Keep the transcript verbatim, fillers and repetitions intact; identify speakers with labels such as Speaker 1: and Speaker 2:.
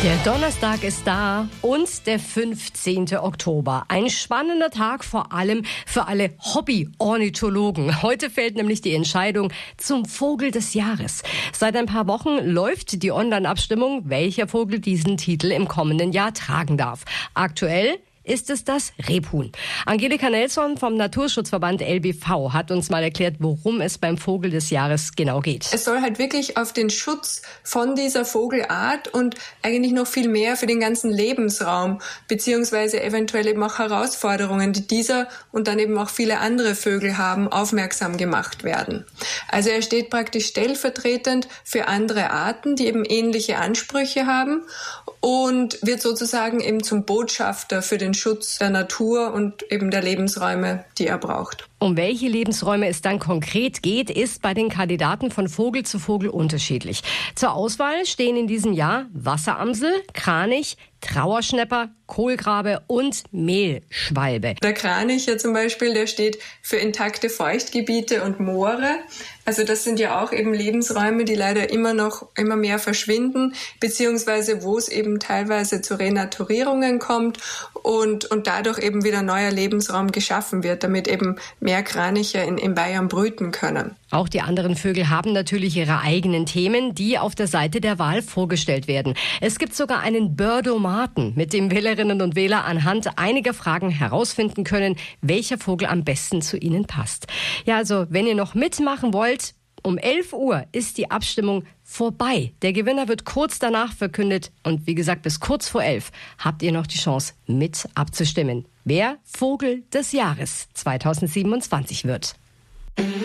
Speaker 1: Der Donnerstag ist da und der fünfzehnte Oktober. Ein spannender Tag vor allem für alle Hobby-Ornithologen. Heute fällt nämlich die Entscheidung zum Vogel des Jahres. Seit ein paar Wochen läuft die Online-Abstimmung, welcher Vogel diesen Titel im kommenden Jahr tragen darf. Aktuell ist es das Rebhuhn. Angelika Nelson vom Naturschutzverband L B V hat uns mal erklärt, worum es beim Vogel des Jahres genau geht.
Speaker 2: Es soll halt wirklich auf den Schutz von dieser Vogelart und eigentlich noch viel mehr für den ganzen Lebensraum beziehungsweise eventuell eben auch Herausforderungen, die dieser und dann eben auch viele andere Vögel haben, aufmerksam gemacht werden. Also er steht praktisch stellvertretend für andere Arten, die eben ähnliche Ansprüche haben und wird sozusagen eben zum Botschafter für den Schutz der Natur und eben der Lebensräume, die er braucht.
Speaker 1: Um welche Lebensräume es dann konkret geht, ist bei den Kandidaten von Vogel zu Vogel unterschiedlich. Zur Auswahl stehen in diesem Jahr Wasseramsel, Kranich, Trauerschnäpper, Kohlgrabe und Mehlschwalbe.
Speaker 2: Der Kranich ja zum Beispiel, der steht für intakte Feuchtgebiete und Moore. Also das sind ja auch eben Lebensräume, die leider immer noch immer mehr verschwinden, beziehungsweise wo es eben teilweise zu Renaturierungen kommt und, und dadurch eben wieder neuer Lebensraum geschaffen wird, damit eben mehr Kraniche in, in Bayern brüten können.
Speaker 1: Auch die anderen Vögel haben natürlich ihre eigenen Themen, die auf der Seite der Wahl vorgestellt werden. Es gibt sogar einen Birdomaten, mit dem Wählerinnen und Wähler anhand einiger Fragen herausfinden können, welcher Vogel am besten zu ihnen passt. Ja, also wenn ihr noch mitmachen wollt, um elf Uhr ist die Abstimmung vorbei. Der Gewinner wird kurz danach verkündet und wie gesagt, bis kurz vor elf habt ihr noch die Chance, mit abzustimmen, wer Vogel des Jahres zweitausendsiebenundzwanzig wird.